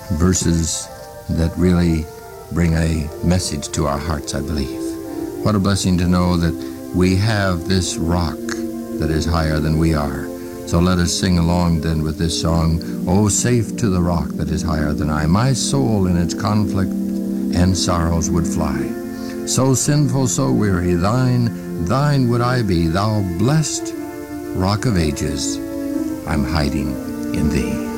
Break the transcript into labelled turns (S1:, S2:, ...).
S1: verses that really bring a message to our hearts, I believe. What a blessing to know that we have this rock that is higher than we are. So let us sing along then with this song, "Oh, safe to the rock that is higher than I. My soul in its conflict and sorrows would fly. So sinful, so weary, thine would I be, thou blessed rock of ages. I'm hiding in thee."